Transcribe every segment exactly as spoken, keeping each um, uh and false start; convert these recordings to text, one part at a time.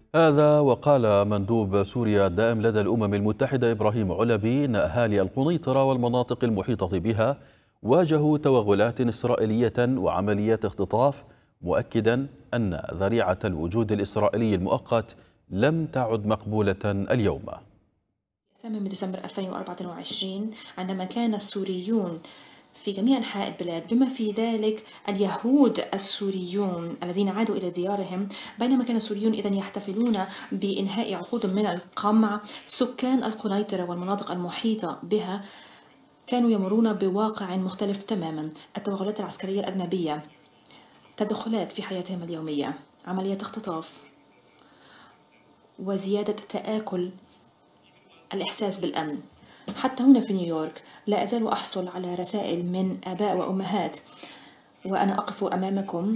هذا وقال مندوب سوريا الدائم لدى الأمم المتحدة إبراهيم علبي إن أهالي القنيطرة والمناطق المحيطة بها واجهوا توغلات إسرائيلية وعمليات اختطاف، مؤكدا أن ذريعة الوجود الإسرائيلي المؤقت لم تعد مقبولة اليوم. ثامن من ديسمبر ألفين وأربعة وعشرين عندما كان السوريون في جميع أنحاء البلاد بما في ذلك اليهود السوريون الذين عادوا إلى ديارهم، بينما كان السوريون إذن يحتفلون بإنهاء عقود من القمع، سكان القنيطرة والمناطق المحيطة بها كانوا يمرون بواقع مختلف تماما. التوغلات العسكرية الأجنبية، تدخلات في حياتهم اليومية، عمليات اختطاف، وزيادة تآكل الإحساس بالأمن. حتى هنا في نيويورك لا أزال أحصل على رسائل من آباء وأمهات وأنا أقف أمامكم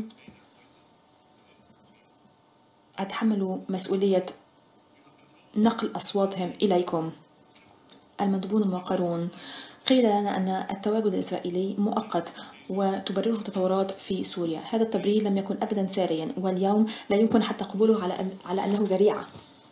أتحمل مسؤولية نقل أصواتهم إليكم. المندوبون الموقرون قيل لنا أن التواجد الإسرائيلي مؤقت وتبرره تطورات في سوريا. هذا التبرير لم يكن أبدا ساريا، واليوم لا يمكن حتى قبوله على على أنه ذريعة.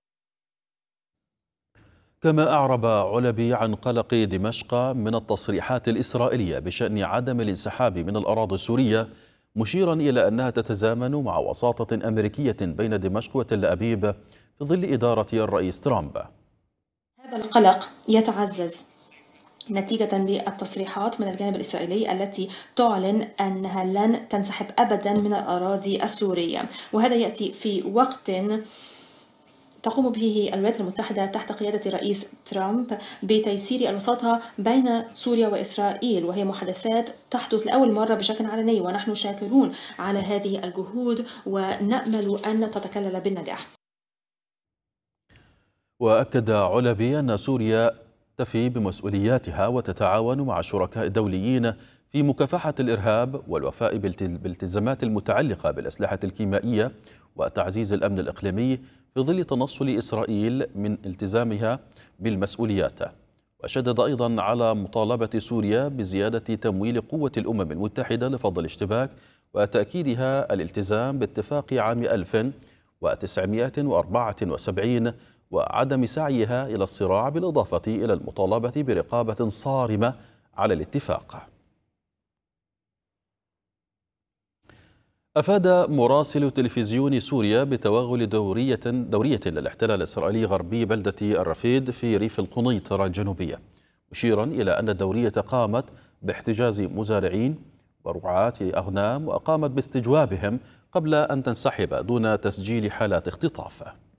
كما أعرب علبي عن قلق دمشق من التصريحات الإسرائيلية بشأن عدم الانسحاب من الأراضي السورية، مشيرا إلى أنها تتزامن مع وساطة أمريكية بين دمشق وتل أبيب في ظل إدارة الرئيس ترامب. هذا القلق يتعزز نتيجة للتصريحات من الجانب الإسرائيلي التي تعلن أنها لن تنسحب أبدا من الأراضي السورية، وهذا يأتي في وقت تقوم به الولايات المتحدة تحت قيادة الرئيس ترامب بتيسير الوساطة بين سوريا وإسرائيل، وهي محادثات تحدث لأول مرة بشكل علني، ونحن شاكرون على هذه الجهود ونأمل أن تتكلل بالنجاح. وأكد علبي أن سوريا تفي بمسؤولياتها وتتعاون مع الشركاء الدوليين في مكافحة الإرهاب والوفاء بالالتزامات المتعلقة بالأسلحة الكيميائية وتعزيز الأمن الإقليمي في ظل تنصل إسرائيل من التزامها بالمسؤوليات. وشدد أيضا على مطالبة سوريا بزيادة تمويل قوة الأمم المتحدة لفض الاشتباك وتأكيدها الالتزام باتفاق عام ألف وتسعمائة وأربعة وسبعين وعدم سعيها إلى الصراع، بالإضافة إلى المطالبة برقابة صارمة على الاتفاق. أفاد مراسل تلفزيون سوريا بتوغل دورية دورية للاحتلال الإسرائيلي غربي بلدة الرفيد في ريف القنيطرة الجنوبية، مشيرا إلى أن الدورية قامت باحتجاز مزارعين ورعاة أغنام وقامت باستجوابهم قبل أن تنسحب دون تسجيل حالات اختطاف.